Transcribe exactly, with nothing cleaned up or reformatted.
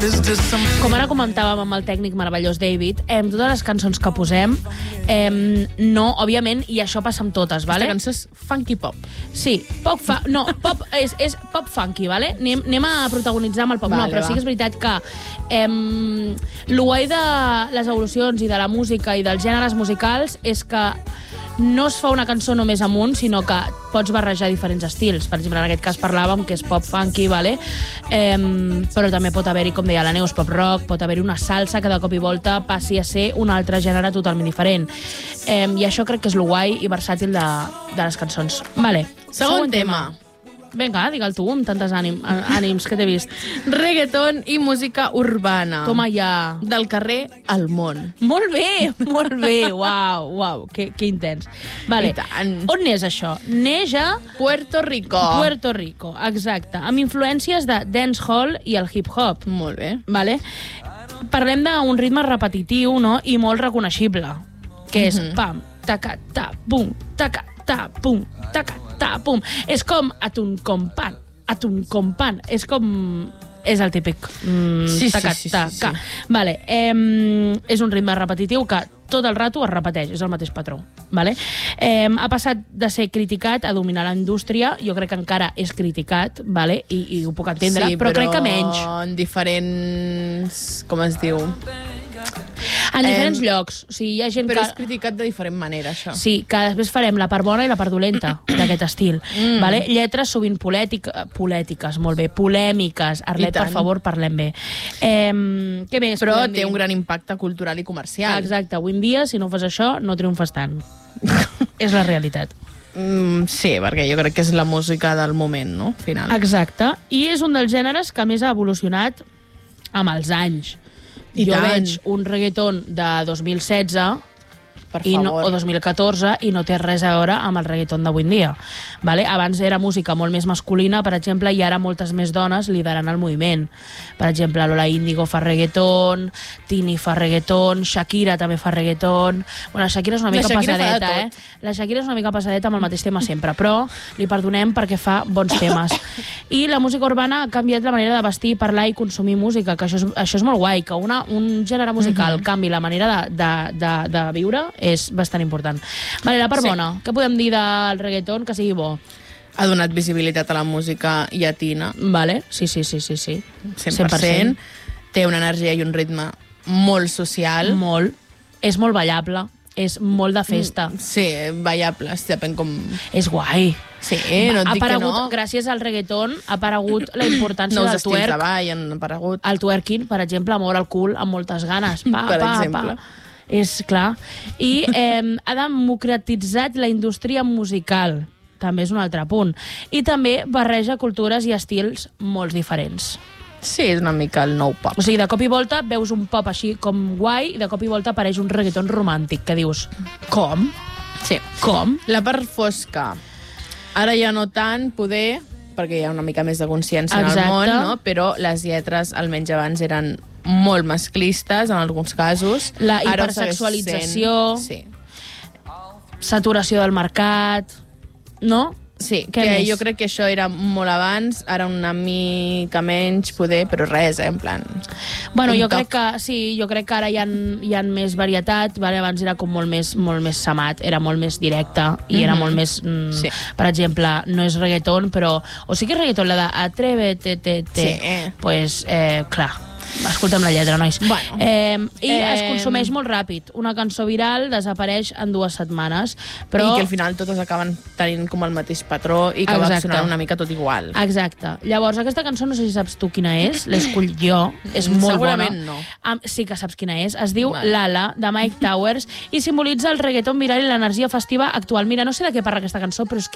Com ara comentàvem amb el tècnic meravellós David, eh, totes les cançons que posem, eh, no, òbviament, i això passa amb totes, vale? Aquesta cançó és funky pop. Sí, pop fa... No, pop és, és pop funky, vale? Anem, anem a protagonitzar amb el pop. Vale, no, però va. sí que és veritat que eh, el guai de les evolucions i de la música i dels gèneres musicals és que no es fa una cançó només amb un, sinó que pots barrejar diferents estils. Per exemple, en aquest cas parlàvem que és pop funky, vale? eh, però també pot haver-hi, com deia la Neus, pop rock, pot haver-hi una salsa que de cop i volta passi a ser un altre gènere totalment diferent. Eh, I això crec que és lo guai i versàtil de, de les cançons. Vale. Segon, Segon tema. tema. Vinga, digue'l tu, amb tantes ànim, ànims que t'he vist. Reggaeton i música urbana. Toma ja. Del carrer al món. Molt bé, molt bé. Uau, uau, que, que intens. Vale. I tant. On neix això? Neix a... Puerto Rico. Puerto Rico, exacte. Amb influències de dancehall i el hip-hop. Molt bé. Vale? Parlem d'un ritme repetitiu, no?, i molt reconeixible, que és mm-hmm. pam, taca, ta, pum, taca, ta, pum, taca, ta, pum. És com atun com pan, atun com pan. És com... És el típic mm, sí, taca, sí, sí, ta, sí, ca. sí. Vale. Eh, és un ritme repetitiu que tot el rato es repeteix, és el mateix patró. Vale? Eh, ha passat de ser criticat a dominar la indústria, jo crec que encara és criticat, vale? I, i ho puc entendre, sí, però, però crec que menys. en diferents... Com es diu? En diferents eh, llocs. O sigui, hi ha gent però que... és criticat de diferent manera, això. Sí, que després farem la part bona i la part dolenta d'aquest estil. Mm. Vale? Lletres sovint polètica, polètiques, molt bé, polèmiques. Arlet, per favor, parlem bé. Eh, què més? Però podem té dir? un gran impacte cultural i comercial. Exacte. Avui en dia, si no fas això, no triomfes tant. És la realitat. Mm, sí, perquè jo crec que és la música del moment, no? Final. Exacte. I és un dels gèneres que més ha evolucionat amb els anys. I jo tant. veig un reggaeton de dos mil setze Per i no, favor. o dos mil catorze i no té res a veure amb el reggaeton d'avui en dia. Vale? Abans era música molt més masculina, per exemple, i ara moltes més dones liderant el moviment. Per exemple, Lola Índigo fa reggaeton, Tini fa reggaeton, Shakira també fa reggaeton... Bueno, la Shakira és una mica passadeta, eh? La Shakira és una mica passadeta amb el mateix tema sempre, però li perdonem perquè fa bons temes. I la música urbana ha canviat la manera de vestir, parlar i consumir música, que això és, això és molt guai, que una, un gènere musical mm-hmm. canvi la manera de, de, de, de viure és bastant important. Vale, la part Sí. bona. Què podem dir del reggaeton que sigui bo? Ha donat visibilitat a la música llatina. Vale, sí, sí, sí, sí, sí. cent per cent. Té una energia i un ritme molt social. Molt. És molt ballable. És molt de festa. Sí, ballables, depèn com... És guai. Sí, no et ha dic que aparegut, no. gràcies al reggaeton, ha aparegut la importància Nous del estils de twerk. ball han aparegut. El twerking, per exemple, moure el cul amb moltes ganes. Pa, Per pa, exemple. Pa. És clar. I eh, ha democratitzat la indústria musical. També és un altre punt. I també barreja cultures i estils molt diferents. Sí, és una mica el nou pop. O sigui, de cop i volta veus un pop així com guai i de cop i volta apareix un reggaeton romàntic que dius, com? Sí. Com? La part fosca. Ara ja no tant, poder, perquè hi ha una mica més de consciència en Exacte. el món, no? Però les lletres, almenys abans, eren molt masclistes, en alguns casos. La Ara ho hipersexualització. segueix sent. Sí. Saturació del mercat, no? Sí, Què que més? jo crec que això era molt abans, ara una mica menys, poder, però res, eh, en plan... Bueno, un jo toc. crec que sí, jo crec que ara hi ha, hi ha més varietat, vale? Abans era com molt més, molt més samat, era molt més directe i mm-hmm. era molt més... Mm, Sí. Per exemple, no és reggaeton, però... O sí que és reggaeton, la de Atrévete, te, te. Sí, eh. Pues, eh, clar, escolta'm la lletra, nois. Bueno. Eh, I Eh, es consumeix molt ràpid. Una cançó viral desapareix en dues setmanes, però... I que al final totes acaben tenint com el mateix patró i que va Exacte. sonant una mica tot igual. Exacte. Llavors, aquesta cançó, no sé si saps tu quina és, l'he escollit jo, és molt Segurament bona. no. Am, sí que saps quina és. Es diu Vale. Lala, de Mike Towers, i simbolitza el reggaeton viral i l'energia festiva actual. Mira, no sé de què parla aquesta cançó, però és que